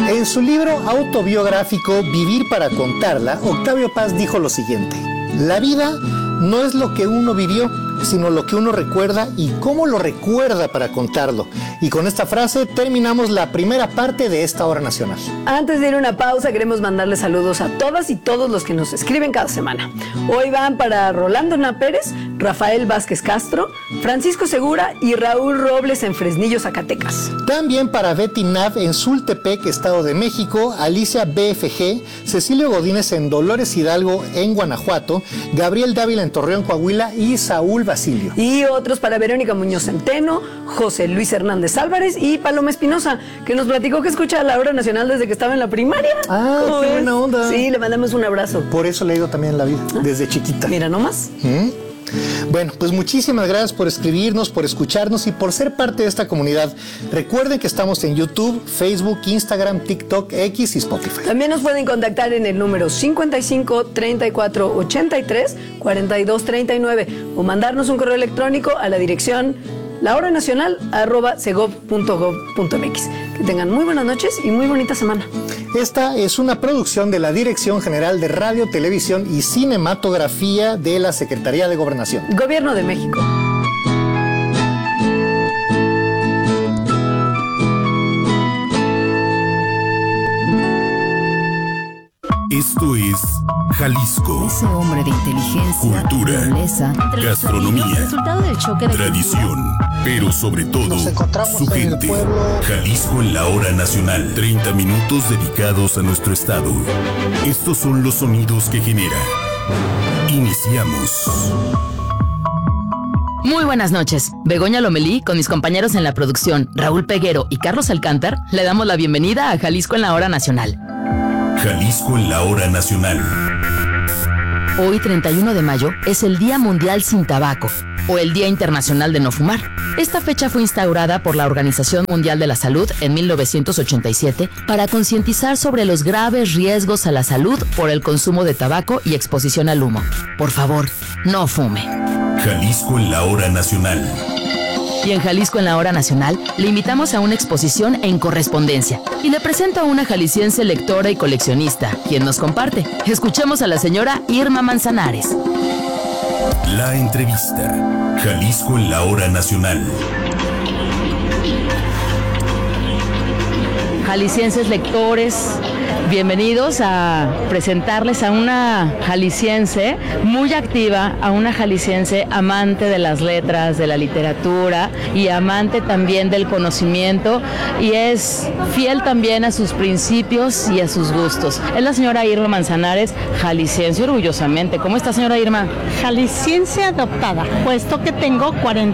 En su libro autobiográfico Vivir para contarla, Octavio Paz dijo lo siguiente: la vida no es lo que uno vivió, sino lo que uno recuerda y cómo lo recuerda para contarlo. Y con esta frase terminamos la primera parte de esta hora nacional. Antes de ir a una pausa, queremos mandarle saludos a todas y todos los que nos escriben cada semana. Hoy van para Rolando Na Pérez, Rafael Vázquez Castro, Francisco Segura y Raúl Robles en Fresnillo, Zacatecas. También para Betty Nav en Sultepec, Estado de México, Alicia BFG, Cecilio Godínez en Dolores Hidalgo en Guanajuato, Gabriel Dávila en Torreón, Coahuila y Saúl Basilio. Y otros para Verónica Muñoz Centeno, José Luis Hernández Álvarez y Paloma Espinosa, que nos platicó que escucha la hora nacional desde que estaba en la primaria. Ah, qué buena onda. Sí, le mandamos un abrazo. Por eso le he ido también en la vida, desde chiquita. Mira nomás. Bueno, pues muchísimas gracias por escribirnos, por escucharnos y por ser parte de esta comunidad. Recuerden que estamos en YouTube, Facebook, Instagram, TikTok, X y Spotify. También nos pueden contactar en el número 55 34 83 42 39 o mandarnos un correo electrónico a la dirección lahoranacional@segov.gov.mx. Que tengan muy buenas noches y muy bonita semana. Esta es una producción de la Dirección General de Radio, Televisión y Cinematografía de la Secretaría de Gobernación. Gobierno de México. Esto es Jalisco. Ese hombre de inteligencia, cultura, nobleza, gastronomía, resultado del choque de tradición, pero sobre todo su gente. Jalisco en la hora nacional. 30 minutos dedicados a nuestro estado. Estos son los sonidos que genera. Iniciamos. Muy buenas noches. Begoña Lomelí, con mis compañeros en la producción, Raúl Peguero y Carlos Alcántar, le damos la bienvenida a Jalisco en la hora nacional. Jalisco en la hora nacional. Hoy, 31 de mayo, es el Día Mundial sin Tabaco, o el Día Internacional de No Fumar. Esta fecha fue instaurada por la Organización Mundial de la Salud en 1987 para concientizar sobre los graves riesgos a la salud por el consumo de tabaco y exposición al humo. Por favor, no fume. Jalisco en la hora nacional. Y en Jalisco en la hora nacional le invitamos a una exposición en correspondencia y le presento a una jalisciense lectora y coleccionista, quien nos comparte. Escuchemos a la señora Irma Manzanares. La entrevista. Jalisco en la hora nacional. Jaliscienses lectores, bienvenidos a presentarles a una jalisciense muy activa, a una jalisciense amante de las letras, de la literatura y amante también del conocimiento, y es fiel también a sus principios y a sus gustos. Es la señora Irma Manzanares, jalisciense orgullosamente. ¿Cómo está, señora Irma? Jalisciense adoptada, puesto que tengo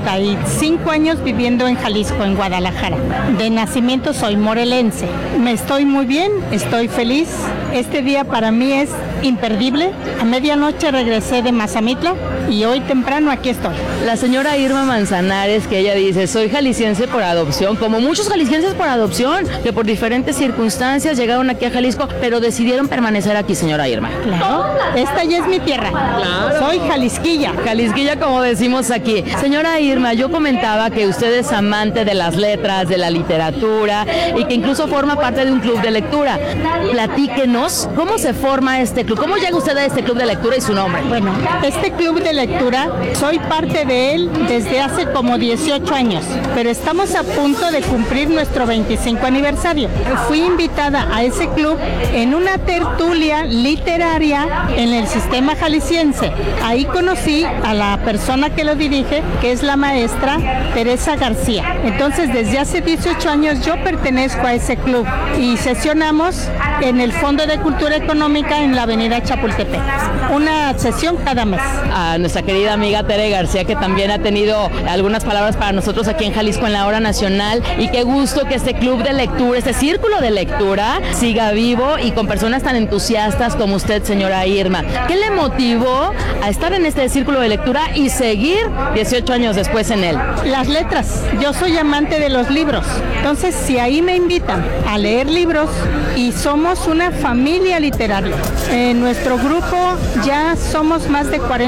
45 años viviendo en Jalisco, en Guadalajara. De nacimiento soy morelense. Me estoy muy bien, estoy feliz. Este día para mí es imperdible. A medianoche regresé de Mazamitla y hoy temprano aquí estoy. La señora Irma Manzanares, que ella dice, soy jalisciense por adopción, como muchos jaliscienses por adopción, que por diferentes circunstancias llegaron aquí a Jalisco, pero decidieron permanecer aquí, señora Irma. Claro, esta ya es mi tierra. Claro. Soy jalisquilla. Jalisquilla, como decimos aquí. Señora Irma, yo comentaba que usted es amante de las letras, de la literatura, y que incluso forma parte de un club de lectura. Platíquenos, ¿cómo se forma este club? ¿Cómo llega usted a este club de lectura y su nombre? Bueno, este club de lectura, soy parte de él desde hace como 18 años, pero estamos a punto de cumplir nuestro 25 aniversario. Fui invitada a ese club en una tertulia literaria en el sistema jalisciense. Ahí conocí a la persona que lo dirige, que es la maestra Teresa García. Entonces, desde hace 18 años yo pertenezco a ese club y sesionamos en el Fondo de Cultura Económica en la avenida Chapultepec. Una sesión cada mes. A nuestra querida amiga Tere García, que también ha tenido algunas palabras para nosotros aquí en Jalisco en la hora nacional, y qué gusto que este club de lectura, este círculo de lectura siga vivo y con personas tan entusiastas como usted, señora Irma. ¿Qué le motivó a estar en este círculo de lectura y seguir 18 años después en él? Las letras. Yo soy amante de los libros. Entonces, si ahí me invitan a leer libros, y somos una familia literaria. En nuestro grupo ya somos más de 40 personas.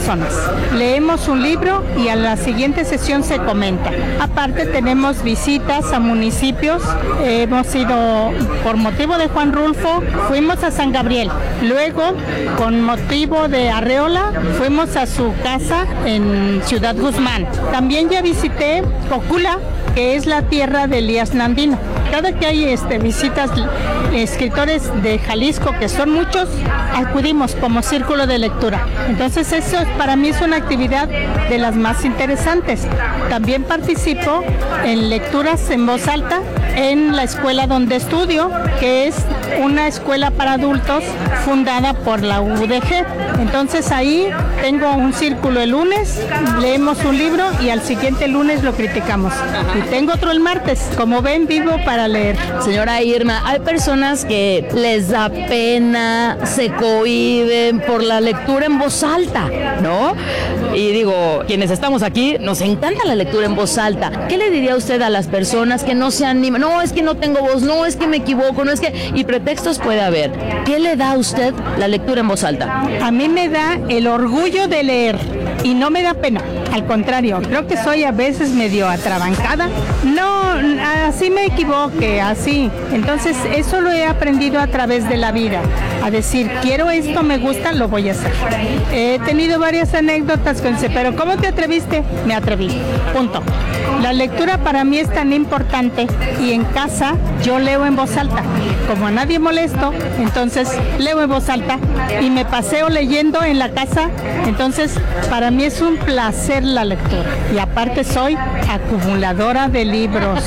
personas. Leemos un libro y a la siguiente sesión se comenta. Aparte tenemos visitas a municipios. Hemos ido por motivo de Juan Rulfo, fuimos a San Gabriel. Luego, con motivo de Arreola, fuimos a su casa en Ciudad Guzmán. También ya visité Cocula, que es la tierra de Elías Nandino. Cada que hay visitas escritores de Jalisco, que son muchos, acudimos como círculo de lectura. Entonces eso para mí es una actividad de las más interesantes. También participo en lecturas en voz alta en la escuela donde estudio, que es una escuela para adultos fundada por la UDG. Entonces ahí tengo un círculo el lunes, leemos un libro y al siguiente lunes lo criticamos. Y tengo otro el martes. Como ven, vivo para leer. Señora Irma, hay personas que les da pena, se cohíben por la lectura en voz alta, ¿no? Y digo, quienes estamos aquí, nos encanta la lectura en voz alta. ¿Qué le diría usted a las personas que no se animan? No, es que no tengo voz, no, es que me equivoco, no es que... Y pretextos puede haber. ¿Qué le da a usted la lectura en voz alta? A mí me da el orgullo de leer y no me da pena. Al contrario, creo que soy a veces medio atrabancada. No, así me equivoqué, así. Entonces, eso lo he aprendido a través de la vida. A decir, quiero esto, me gusta, lo voy a hacer. He tenido varias anécdotas con ese, pero ¿cómo te atreviste? Me atreví, punto. La lectura para mí es tan importante y en casa yo leo en voz alta. Como a nadie molesto, entonces leo en voz alta y me paseo leyendo en la casa. Entonces, para mí es un placer la lectura. Y aparte soy acumuladora de libros.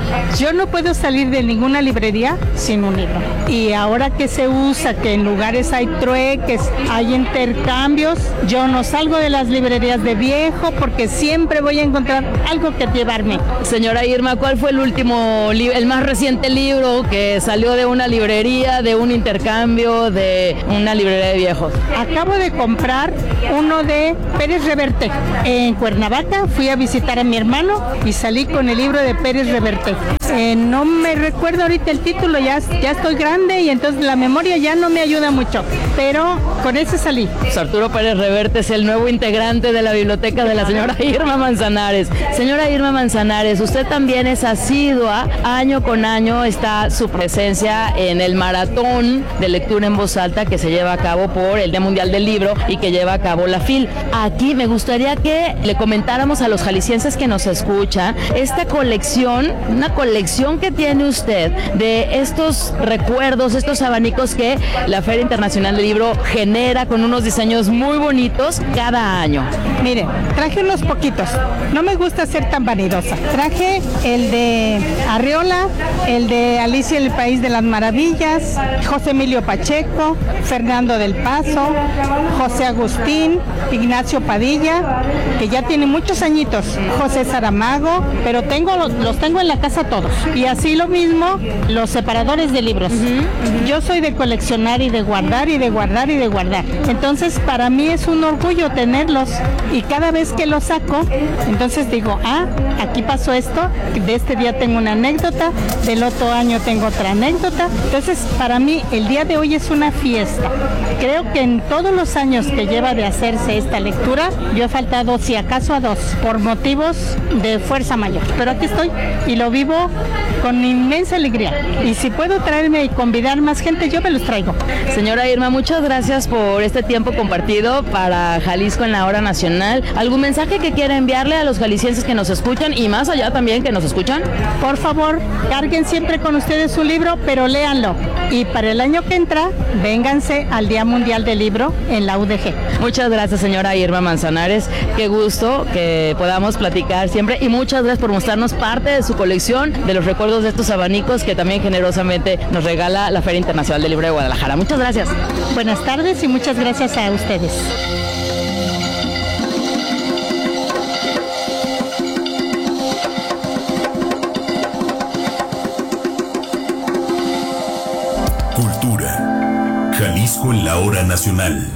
Yo no puedo salir de ninguna librería sin un libro. Y ahora que se usa, que en lugares hay trueques, hay intercambios, yo no salgo de las librerías de viejo porque siempre voy a encontrar algo que llevarme. Señora Irma, ¿cuál fue el último, el más reciente libro que salió de una librería, de un intercambio, de una librería de viejos? Acabo de comprar uno de Pérez Reverte. En Cuernavaca fui a visitar a mi hermano y salí con el libro de Pérez Reverte. No me recuerdo ahorita el título, ya estoy grande y entonces la memoria ya no me ayuda mucho, pero con ese salí. Arturo Pérez Reverte es el nuevo integrante de la biblioteca de la señora Irma Manzanares. Señora Irma Manzanares, usted también es asidua, año con año está su presencia en el maratón de lectura en voz alta que se lleva a cabo por el Día Mundial del Libro y que lleva a cabo la FIL. Aquí me gustaría que le comentáramos a los jaliscienses que nos escuchan esta colección, una colección que tiene usted de estos recuerdos, estos abanicos que la Feria Internacional del Libro genera con unos diseños muy bonitos cada año. Mire, traje unos poquitos, no me gusta ser tan vanidosa. Traje el de Arreola, el de Alicia en el País de las Maravillas, José Emilio Pacheco, Fernando del Paso, José Agustín, Ignacio Padilla, que ya tiene muchos añitos, José Saramago, pero los tengo en la casa todos. Y así lo mismo, los separadores de libros. Yo soy de coleccionar y de guardar y de guardar y de guardar. Entonces, para mí es un orgullo tenerlos y cada vez que los saco, entonces digo, aquí pasó esto, de este día tengo una anécdota, del otro año tengo otra anécdota. Entonces, para mí, el día de hoy es una fiesta. Creo que en todos los años que lleva de hacerse esta lectura, yo he faltado, si acaso, a 2, por motivos de fuerza mayor. Pero aquí estoy y lo vivo con inmensa alegría. Y si puedo traerme y convidar más gente, yo me los traigo. Señora Irma, muchas gracias por este tiempo compartido para Jalisco en la Hora Nacional. ¿Algún mensaje que quiera enviarle a los jaliscienses que nos escuchan y más allá también que nos escuchan? Por favor, carguen siempre con ustedes su libro, pero léanlo. Y para el año que entra, vénganse al Día Mundial del Libro en la UDG. Muchas gracias, señora Irma Manzanares. Qué gusto que podamos platicar siempre y muchas gracias por mostrarnos parte de su colección, de los recuerdos de estos abanicos que también generosamente nos regala la Feria Internacional del Libro de Guadalajara. Muchas gracias. Buenas tardes y muchas gracias a ustedes. Cultura. Jalisco en la Hora Nacional.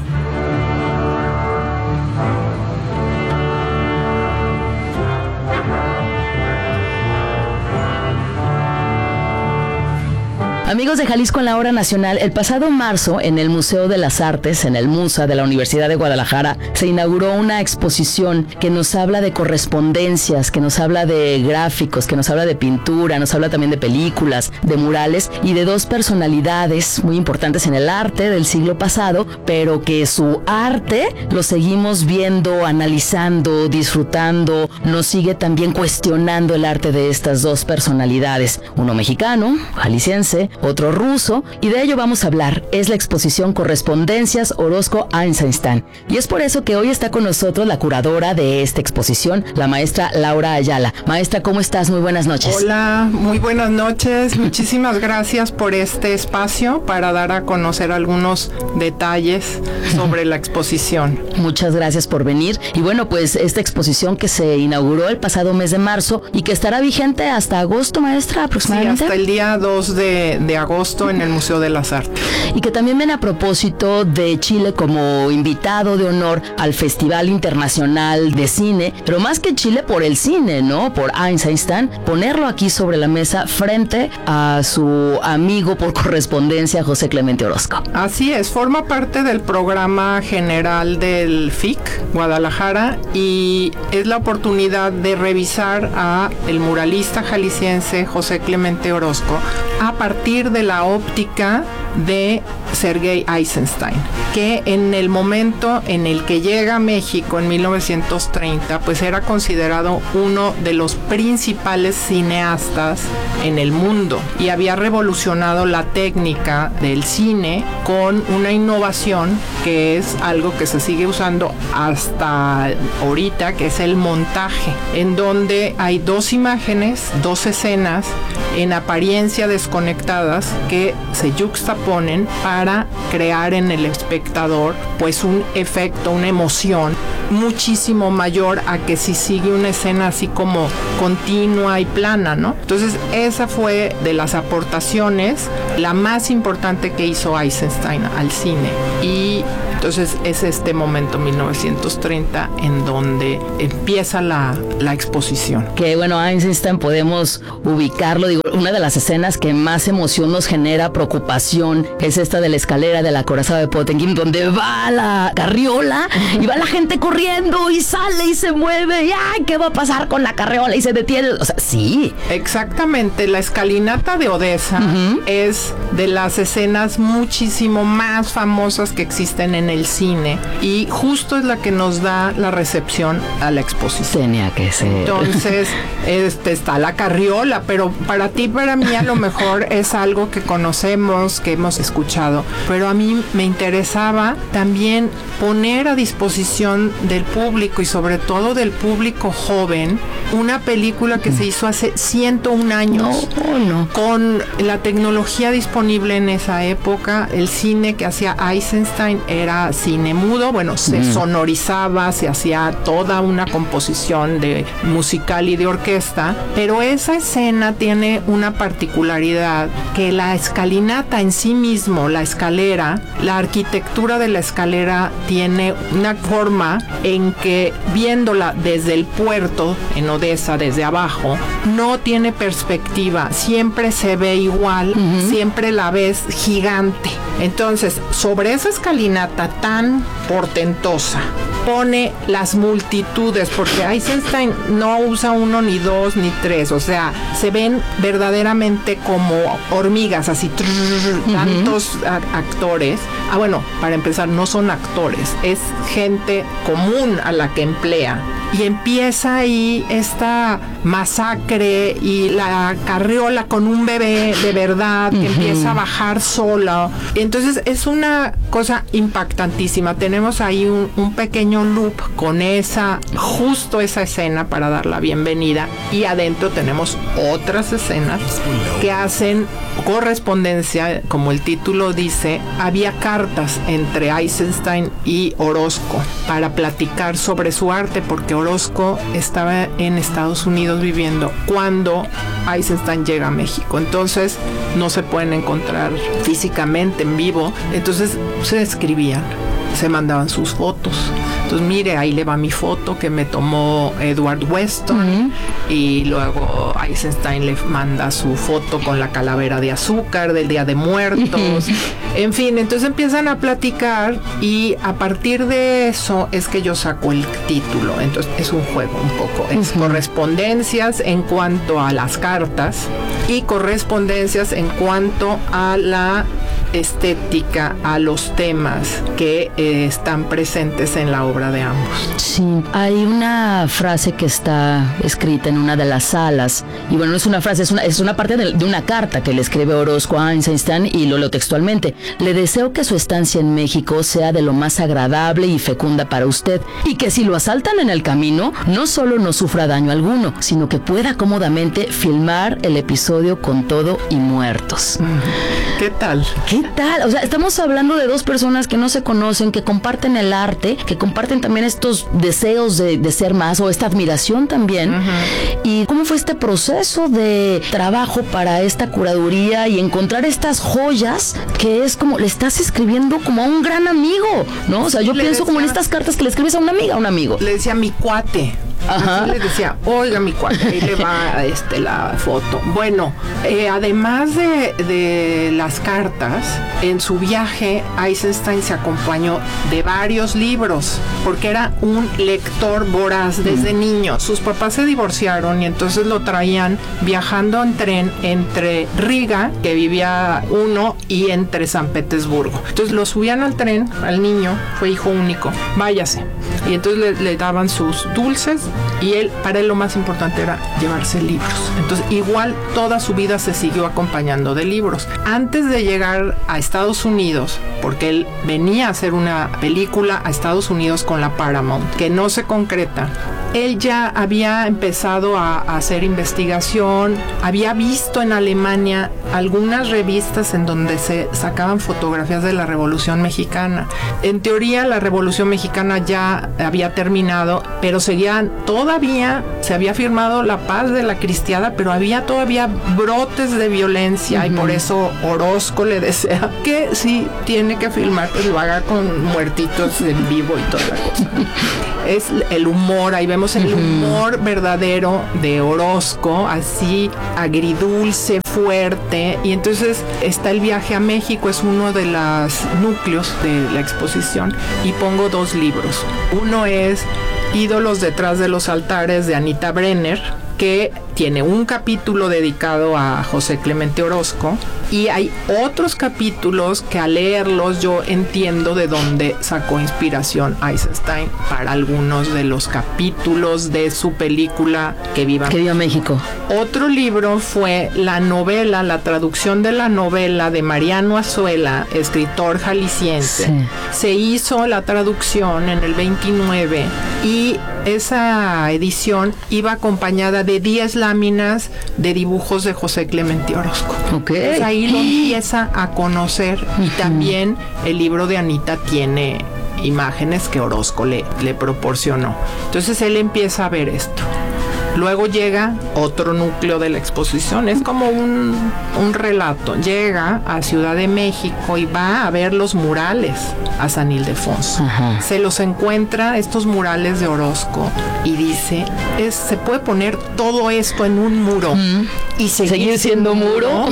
Amigos de Jalisco en la Hora Nacional, el pasado marzo en el Museo de las Artes, en el MUSA de la Universidad de Guadalajara, se inauguró una exposición que nos habla de correspondencias, que nos habla de gráficos, que nos habla de pintura, nos habla también de películas, de murales y de dos personalidades muy importantes en el arte del siglo pasado, pero que su arte lo seguimos viendo, analizando, disfrutando, nos sigue también cuestionando el arte de estas dos personalidades, uno mexicano, jalisciense, otro ruso, y de ello vamos a hablar. Es la exposición Correspondencias Orozco-Eisenstein, y es por eso que hoy está con nosotros la curadora de esta exposición, la maestra Laura Ayala. Maestra, ¿cómo estás? Muy buenas noches. Hola, muy buenas noches. Muchísimas gracias por este espacio para dar a conocer algunos detalles sobre la exposición. Muchas gracias por venir. Y bueno, pues esta exposición que se inauguró el pasado mes de marzo y que estará vigente hasta agosto, maestra, aproximadamente. Sí, hasta el día 2 de agosto en el Museo de las Artes. Y que también viene a propósito de Chile como invitado de honor al Festival Internacional de Cine, pero más que Chile por el cine, ¿no? Por Eisenstein, ponerlo aquí sobre la mesa frente a su amigo por correspondencia, José Clemente Orozco. Así es, forma parte del programa general del FIC Guadalajara y es la oportunidad de revisar a el muralista jalisciense José Clemente Orozco a partir de la óptica de Sergei Eisenstein, que en el momento en el que llega a México en 1930, pues era considerado uno de los principales cineastas en el mundo y había revolucionado la técnica del cine con una innovación que es algo que se sigue usando hasta ahorita, que es el montaje, en donde hay dos imágenes, dos escenas en apariencia desconectadas que se yuxtaponen para crear en el espectador pues un efecto, una emoción muchísimo mayor a que si sigue una escena así como continua y plana, ¿no? Entonces esa fue de las aportaciones la más importante que hizo Eisenstein al cine y entonces es este momento 1930 en donde empieza la exposición. Que bueno, Eisenstein podemos ubicarlo, digo, una de las escenas que más emoción nos genera, preocupación, es esta de la escalera de la Corazada de Potemkin, donde va la carriola y va la gente corriendo y sale y se mueve y ¡ay! ¿Qué va a pasar con la carriola? Y se detiene, o sea, sí. Exactamente, la escalinata de Odessa es de las escenas muchísimo más famosas que existen en el cine y justo es la que nos da la recepción a la exposición. Tenía que ser. Entonces, está la carriola, pero para ti, para mí a lo mejor es algo que conocemos, que hemos escuchado, pero a mí me interesaba también poner a disposición del público y sobre todo del público joven una película que se hizo hace 101 años con la tecnología disponible en esa época. El cine que hacía Eisenstein era cine mudo, bueno, se sonorizaba, se hacía toda una composición de musical y de orquesta, pero esa escena tiene una particularidad, que la escalinata en sí mismo, la escalera, la arquitectura de la escalera tiene una forma en que viéndola desde el puerto en Odessa, desde abajo, no tiene perspectiva, siempre se ve igual, siempre la ves gigante. Entonces, sobre esa escalinata tan portentosa, pone las multitudes, porque Eisenstein no usa uno, ni dos, ni tres, o sea, se ven verdaderamente como hormigas, así, tantos actores. Bueno, para empezar, no son actores, es gente común a la que emplea. Y empieza ahí esta masacre y la carriola con un bebé de verdad que empieza a bajar sola. Entonces es una cosa impactantísima. Tenemos ahí un pequeño loop con justo esa escena para dar la bienvenida. Y adentro tenemos otras escenas que hacen correspondencia, como el título dice. Había cartas entre Eisenstein y Orozco para platicar sobre su arte, porque Orozco estaba en Estados Unidos viviendo cuando Eisenstein llega a México. Entonces no se pueden encontrar físicamente en vivo. Entonces se escribían, se mandaban sus fotos. Entonces, mire, ahí le va mi foto que me tomó Edward Weston, y luego Eisenstein le manda su foto con la calavera de azúcar del Día de Muertos. En fin, entonces empiezan a platicar y a partir de eso es que yo saco el título. Entonces es un juego un poco. Es correspondencias en cuanto a las cartas y correspondencias en cuanto a la estética, a los temas que están presentes en la obra de ambos. Sí, hay una frase que está escrita en una de las salas, y bueno, no es una frase, es una parte de una carta que le escribe Orozco a Eisenstein, y lo leo textualmente: le deseo que su estancia en México sea de lo más agradable y fecunda para usted, y que si lo asaltan en el camino, no solo no sufra daño alguno, sino que pueda cómodamente filmar el episodio con todo y muertos. ¿Qué tal? ¿Qué tal? O sea, estamos hablando de dos personas que no se conocen, que comparten el arte, que comparten también estos deseos de ser más, o esta admiración también. ¿Y cómo fue este proceso de trabajo para esta curaduría y encontrar estas joyas que es como le estás escribiendo como a un gran amigo, ¿no? O sea, yo pienso como en estas cartas que le escribes a una amiga, a un amigo. Le decía mi cuate. Ajá. Así le decía, oiga, mi cuate, ahí le va la foto. Bueno, además de las cartas, en su viaje Eisenstein se acompañó de varios libros, porque era un lector voraz desde niño. Sus papás se divorciaron y entonces lo traían viajando en tren entre Riga, que vivía uno, y entre San Petersburgo. Entonces lo subían al tren, al niño, fue hijo único, váyase. Y entonces le daban sus dulces, y para él lo más importante era llevarse libros. Entonces igual toda su vida se siguió acompañando de libros. Antes de llegar a Estados Unidos, porque él venía a hacer una película a Estados Unidos con la Paramount, que no se concreta, él ya había empezado a hacer investigación, había visto en Alemania algunas revistas en donde se sacaban fotografías de la Revolución Mexicana. En teoría la Revolución Mexicana ya había terminado, pero todavía se había firmado la paz de la Cristiada, pero había todavía brotes de violencia, y por eso Orozco le desea que si tiene que filmar, pues lo haga con muertitos en vivo y toda la cosa. Es el humor, ahí vemos el humor verdadero de Orozco, así agridulce, fuerte. Y entonces está el viaje a México, es uno de los núcleos de la exposición, y pongo 2 libros. Uno es Ídolos detrás de los altares, de Anita Brenner, que tiene un capítulo dedicado a José Clemente Orozco, y hay otros capítulos que al leerlos yo entiendo de dónde sacó inspiración Eisenstein para algunos de los capítulos de su película Que viva México. Otro libro fue la novela, la traducción de la novela de Mariano Azuela, escritor jalisciense. Sí. Se hizo la traducción en el 29, y esa edición iba acompañada de 10 láminas de dibujos de José Clemente Orozco. Okay. Entonces ahí lo empieza a conocer, y también el libro de Anita tiene imágenes que Orozco le proporcionó. Entonces él empieza a ver esto. Luego llega otro núcleo de la exposición, es como un relato. Llega a Ciudad de México y va a ver los murales a San Ildefonso. Ajá. Se los encuentra, estos murales de Orozco, y dice, se puede poner todo esto en un muro y seguir siendo muro.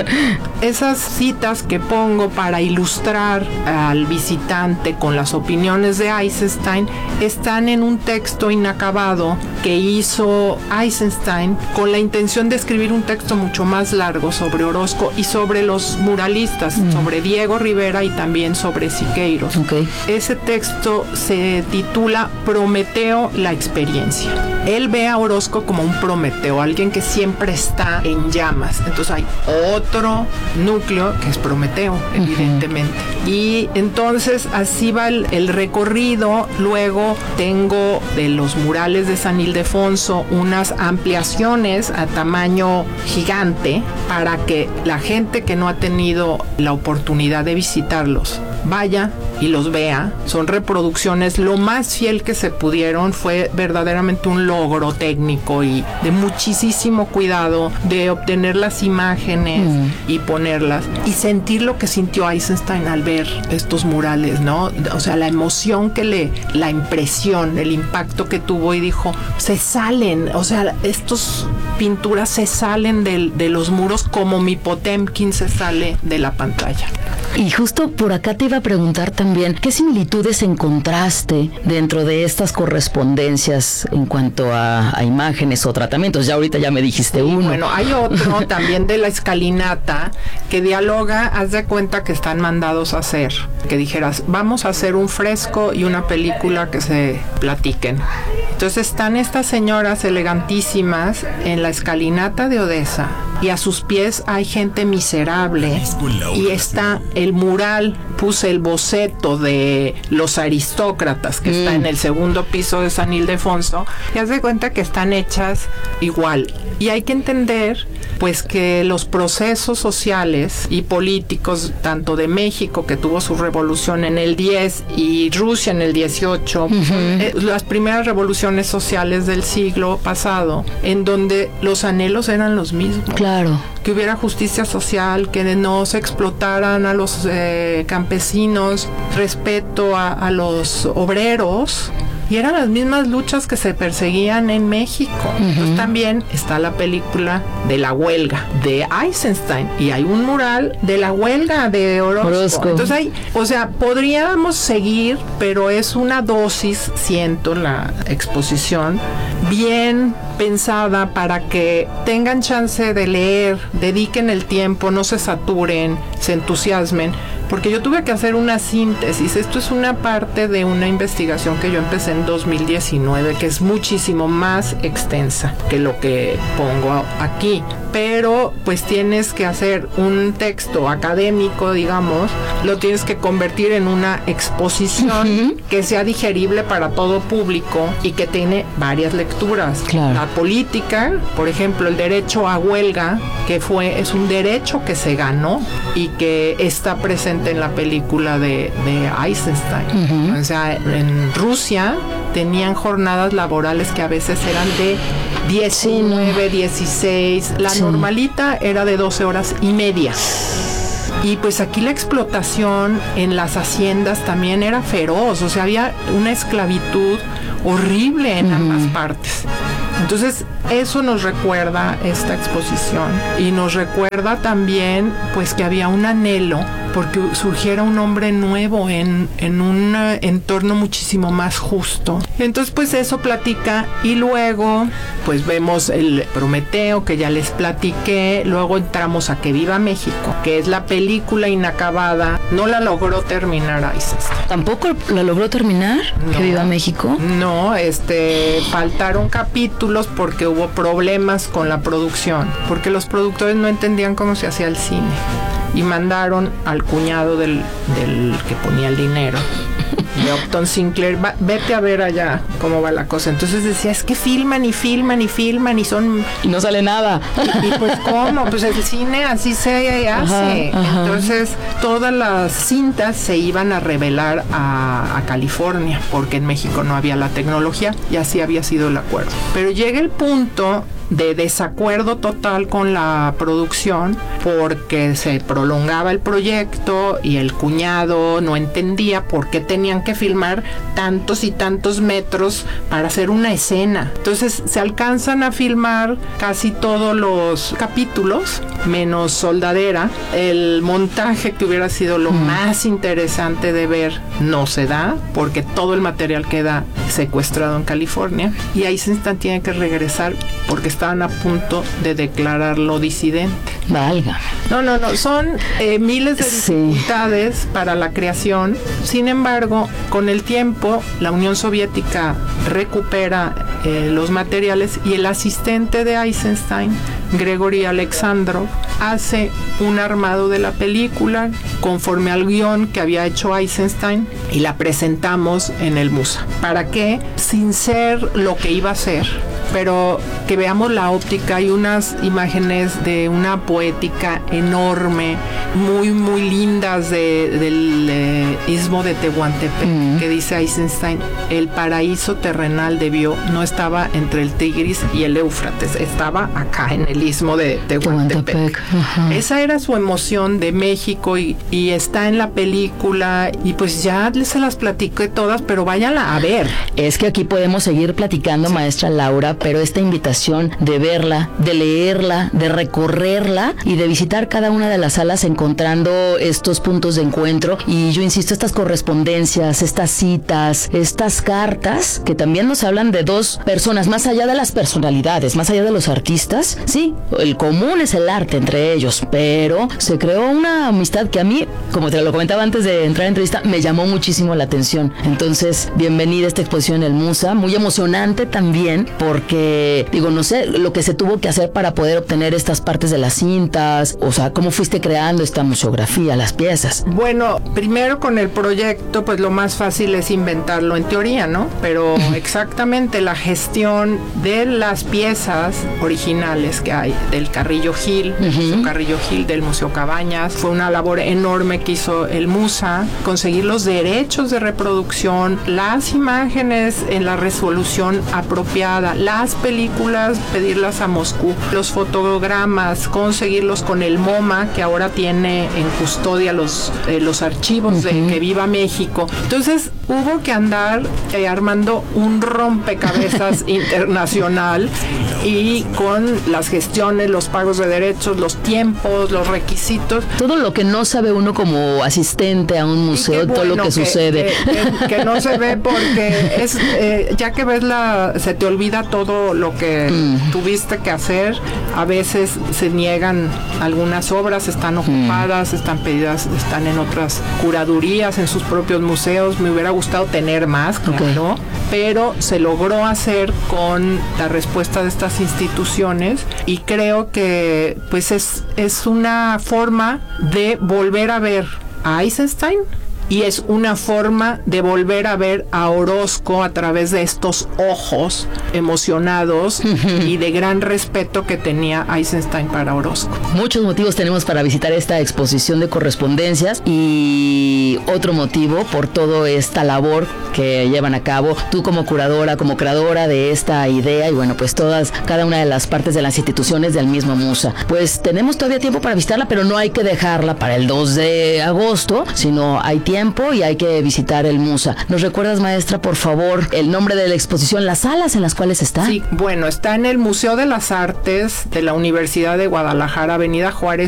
Esas citas que pongo para ilustrar al visitante con las opiniones de Eisenstein están en un texto inacabado que hizo Eisenstein con la intención de escribir un texto mucho más largo sobre Orozco y sobre los muralistas, sobre Diego Rivera y también sobre Siqueiros. Okay. Ese texto se titula Prometeo, la experiencia. Él ve a Orozco como un Prometeo, alguien que siempre está en llamas. Entonces hay otro núcleo que es Prometeo, evidentemente. Y entonces así va el recorrido. Luego tengo de los murales de San Ildefonso unas ampliaciones a tamaño gigante para que la gente que no ha tenido la oportunidad de visitarlos vaya y los vea. Son reproducciones lo más fiel que se pudieron. Fue verdaderamente un logro técnico y de muchísimo cuidado de obtener las imágenes y ponerlas y sentir lo que sintió Eisenstein al ver estos murales, ¿no? O sea, la emoción la impresión, el impacto que tuvo, y dijo, se salen, o sea, estos pinturas se salen de los muros como mi Potemkin se sale de la pantalla. Y justo por acá te iba a preguntar también, ¿qué similitudes encontraste dentro de estas correspondencias en cuanto a imágenes o tratamientos? Ya ahorita ya me dijiste uno. Bueno, hay otro también de la escalinata que dialoga, haz de cuenta que están mandados a hacer, que dijeras, vamos a hacer un fresco y una película que se platiquen. Entonces están estas señoras elegantísimas en la escalinata de Odessa y a sus pies hay gente miserable y está el mural, puse el boceto de los aristócratas que está en el segundo piso de San Ildefonso y haz de cuenta que están hechas igual. Y hay que entender pues que los procesos sociales y políticos tanto de México, que tuvo su revolución en el 10, y Rusia en el 18, las primeras revoluciones sociales del siglo pasado, en donde los anhelos eran los mismos. Claro. Que hubiera justicia social, que no se explotaran a los campesinos, respeto a los obreros. Y eran las mismas luchas que se perseguían en México. Entonces también está la película de la huelga de Eisenstein y hay un mural de la huelga de Orozco. Entonces hay, o sea, podríamos seguir, pero es una dosis, siento, la exposición bien pensada para que tengan chance de leer, dediquen el tiempo, no se saturen, se entusiasmen. Porque yo tuve que hacer una síntesis. Esto es una parte de una investigación que yo empecé en 2019, que es muchísimo más extensa que lo que pongo aquí. Pero pues tienes que hacer un texto académico, digamos, lo tienes que convertir en una exposición que sea digerible para todo público y que tiene varias lecturas. Claro. La política, por ejemplo, el derecho a huelga, que es un derecho que se ganó y que está presente en la película de Eisenstein. O sea, en Rusia tenían jornadas laborales que a veces eran de 19, 16, la normalita era de 12 horas y media. Y pues aquí la explotación en las haciendas también era feroz, o sea, había una esclavitud horrible en ambas partes. Entonces, eso nos recuerda esta exposición y nos recuerda también pues que había un anhelo porque surgiera un hombre nuevo en un entorno muchísimo más justo. Entonces, pues eso platica y luego pues vemos el Prometeo que ya les platiqué, luego entramos a Que Viva México, que es la película inacabada, no la logró terminar Eisenstein. ¿Tampoco la logró terminar? No, Que Viva México. No, faltaron capítulos porque hubo problemas con la producción, porque los productores no entendían cómo se hacía el cine y mandaron al cuñado del que ponía el dinero, de Upton Sinclair, vete a ver allá cómo va la cosa. Entonces decía, es que filman y filman y filman y son... Y no sale nada. Y pues ¿cómo? Pues el cine así se hace. Ajá. Entonces todas las cintas se iban a revelar a California, porque en México no había la tecnología y así había sido el acuerdo. Pero llega el punto de desacuerdo total con la producción porque se prolongaba el proyecto y el cuñado no entendía por qué tenían que filmar tantos y tantos metros para hacer una escena. Entonces se alcanzan a filmar casi todos los capítulos menos Soldadera. El montaje, que hubiera sido lo más interesante de ver, no se da porque todo el material queda secuestrado en California y Eisenstein tiene que regresar porque estaban a punto de declararlo disidente. Valga. No, son miles de dificultades para la creación. Sin embargo, con el tiempo, la Unión Soviética recupera los materiales y el asistente de Eisenstein, Gregory Alexandrov, hace un armado de la película conforme al guión que había hecho Eisenstein y la presentamos en el Musa. ¿Para qué? Sin ser lo que iba a ser, pero que veamos la óptica. Hay unas imágenes de una poética enorme, muy, muy lindas del istmo de Tehuantepec, que dice Eisenstein, el paraíso terrenal no estaba entre el Tigris y el Éufrates, estaba acá en el istmo de Tehuantepec. Esa era su emoción de México y está en la película, y pues ya se las platiqué todas, pero váyanla a ver. Es que aquí podemos seguir platicando, maestra Laura, pero esta invitación de verla, de leerla, de recorrerla y de visitar cada una de las salas encontrando estos puntos de encuentro, y yo insisto, estas correspondencias, estas citas, estas cartas que también nos hablan de dos personas, más allá de las personalidades, más allá de los artistas. Sí, el común es el arte entre ellos, pero se creó una amistad que a mí, como te lo comentaba antes de entrar en entrevista, me llamó muchísimo la atención. Entonces, bienvenida a esta exposición El Musa, muy emocionante también, porque, digo, no sé lo que se tuvo que hacer para poder obtener estas partes de las cintas, o sea, cómo fuiste creando esta museografía, las piezas. Bueno, primero con el proyecto, pues lo más fácil es inventarlo en teoría, ¿no? Pero exactamente la gestión de las piezas originales que hay del Carrillo Gil, Museo Carrillo Gil, del Museo Cabañas, fue una labor enorme que hizo el Musa, conseguir los derechos de reproducción, las imágenes en la resolución apropiada, las películas, pedirlas a Moscú, los fotogramas, conseguirlos con el MoMA, que ahora tiene en custodia los archivos de Que Viva México. Entonces hubo que andar armando un rompecabezas internacional, y con las gestiones, los pagos de derechos, los tiempos, los requisitos. Todo lo que no sabe uno como asistente a un museo, todo lo que sucede. Que no se ve porque es ya que ves se te olvida todo lo que tuviste que hacer. A veces se niegan algunas obras, están ocupadas, están pedidas, están en otras curadurías, en sus propios museos. Me hubiera gustado tener más, claro, pero se logró hacer con la respuesta de estas instituciones, y creo que pues es una forma de volver a ver a Eisenstein, y es una forma de volver a ver a Orozco a través de estos ojos emocionados y de gran respeto que tenía Eisenstein para Orozco. Muchos motivos tenemos para visitar esta exposición de correspondencias, y otro motivo por toda esta labor que llevan a cabo tú como curadora, como creadora de esta idea, y bueno, pues cada una de las partes de las instituciones del mismo Musa. Pues tenemos todavía tiempo para visitarla, pero no hay que dejarla para el 2 de agosto, sino hay tiempo y hay que visitar el Musa. ¿Nos recuerdas, maestra, por favor, el nombre de la exposición, las salas en las cuales está? Sí, bueno, está en el Museo de las Artes de la Universidad de Guadalajara, Avenida Juárez